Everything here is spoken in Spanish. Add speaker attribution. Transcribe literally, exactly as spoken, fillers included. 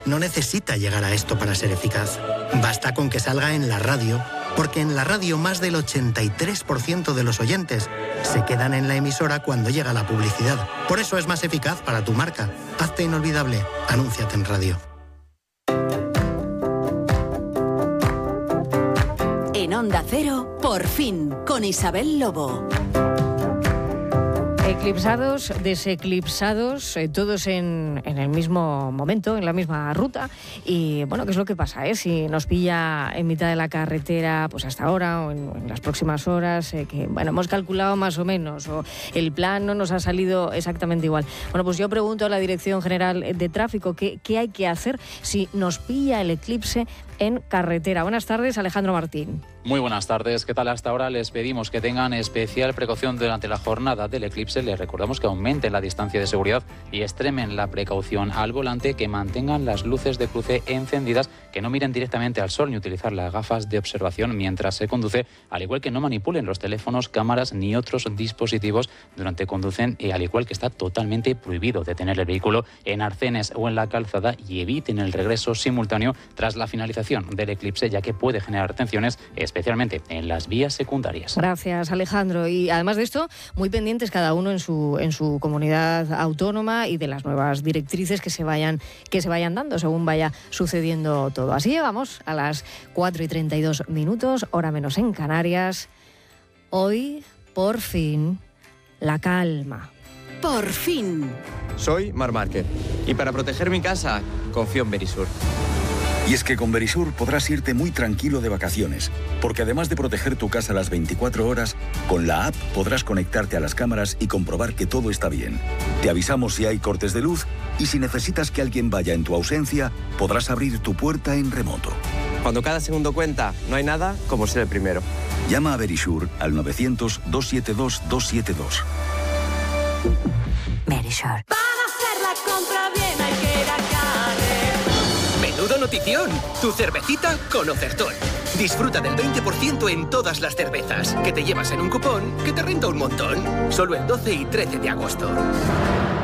Speaker 1: no necesita llegar a esto para ser eficaz. Basta con que salga en la radio, porque en la radio más del ochenta y tres por ciento de los oyentes se quedan en la emisora cuando llega la publicidad. Por eso es más eficaz para tu marca. Hazte inolvidable. Anúnciate en radio.
Speaker 2: En Onda Cero, Por Fin, con Isabel Lobo.
Speaker 3: Eclipsados, deseclipsados, eh, todos en, en el mismo momento, en la misma ruta. Y bueno, ¿qué es lo que pasa? Eh? Si nos pilla en mitad de la carretera, pues hasta ahora o en, en las próximas horas, eh, que bueno, hemos calculado más o menos, o el plan no nos ha salido exactamente igual. Bueno, pues yo pregunto a la Dirección General de Tráfico qué, qué hay que hacer si nos pilla el eclipse en carretera. Buenas tardes, Alejandro Martín.
Speaker 4: Muy buenas tardes. ¿Qué tal? Hasta ahora les pedimos que tengan especial precaución durante la jornada del eclipse. Les recordamos que aumenten la distancia de seguridad y extremen la precaución al volante, que mantengan las luces de cruce encendidas, que no miren directamente al sol ni utilizar las gafas de observación mientras se conduce, al igual que no manipulen los teléfonos, cámaras ni otros dispositivos durante conducen, y al igual que está totalmente prohibido detener el vehículo en arcenes o en la calzada, y eviten el regreso simultáneo tras la finalización del eclipse, ya que puede generar tensiones, especialmente en las vías secundarias.
Speaker 3: Gracias, Alejandro. Y además de esto, muy pendientes cada uno en su en su comunidad autónoma y de las nuevas directrices que se vayan que se vayan dando según vaya sucediendo todo. Así llegamos a las cuatro y treinta y dos minutos, hora menos en Canarias. Hoy, por fin, la calma.
Speaker 2: Por fin.
Speaker 5: Soy Mar Márquez y para proteger mi casa confío en Verisur.
Speaker 6: Y es que con Verisur podrás irte muy tranquilo de vacaciones, porque además de proteger tu casa las veinticuatro horas, con la app podrás conectarte a las cámaras y comprobar que todo está bien. Te avisamos si hay cortes de luz y si necesitas que alguien vaya en tu ausencia, podrás abrir tu puerta en remoto.
Speaker 5: Cuando cada segundo cuenta, no hay nada como ser el primero.
Speaker 6: Llama a Verisur al novecientos, doscientos setenta y dos, doscientos setenta y dos.
Speaker 2: Verisur.
Speaker 7: Para hacer la compra bien hay que ir a Carrer.
Speaker 8: ¡Menudo notición! Tu cervecita con Ocertol. Disfruta del veinte por ciento en todas las cervezas, que te llevas en un cupón que te renta un montón. Solo el doce y trece de agosto.